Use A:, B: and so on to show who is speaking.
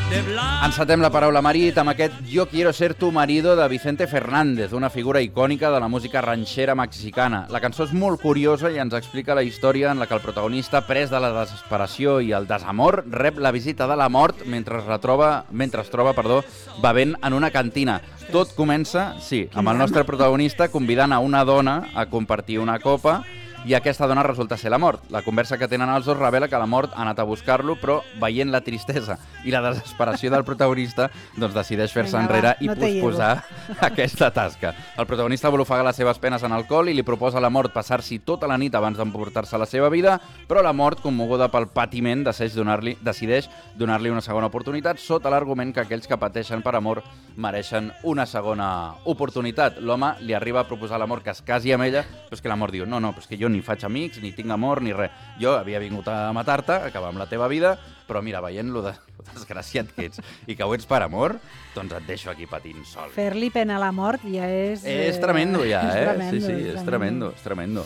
A: Encetem la paraula marit amb aquest Yo quiero ser tu marido de Vicente Fernández, una figura icònica de la música ranxera mexicana. La cançó és molt curiosa i ens explica la història en la que el protagonista, pres de la desesperació i el desamor, rep la visita de la mort mentre es troba bevent en una cantina. Tot comença, sí, amb el nostre protagonista convidant a una dona a compartir una copa i aquesta dona resulta ser la mort. La conversa que tenen els dos revela que la mort ha anat a buscar-lo, però veient la tristesa i la desesperació del protagonista, doncs decideix fer-se enrere i posposar aquesta tasca. El protagonista vol ofegar les seves penes en alcohol i li proposa a la mort passar-s'hi tota la nit abans d'emportar-se la seva vida, però la mort, commoguda pel patiment, decideix donar-li una segona oportunitat sota l'argument que aquells que pateixen per amor mereixen una segona oportunitat. L'home li arriba a proposar a la mort que es casi amb ella, però és que la mort diu no, però és que jo ni faig amics, ni tinc amor, ni res. Jo havia vingut a matar-te, acabar amb la teva vida, però mira, veient lo desgraciat que ets i que ho ets per amor, doncs et deixo aquí patint sol.
B: Fer-li pena a la mort ja és...
A: És tremendo ja, eh? Sí, és tremendo.